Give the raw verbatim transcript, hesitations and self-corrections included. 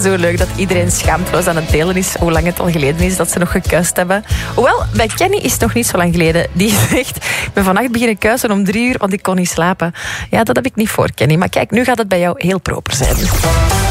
zo leuk dat iedereen schaamteloos aan het delen is hoe lang het al geleden is dat ze nog gekuist hebben. Hoewel, bij Kenny is het nog niet zo lang geleden. Die zegt, ik ben vannacht beginnen kuisen om drie uur, want ik kon niet slapen. Ja, dat heb ik niet voor, Kenny. Maar kijk, nu gaat het bij jou heel proper zijn.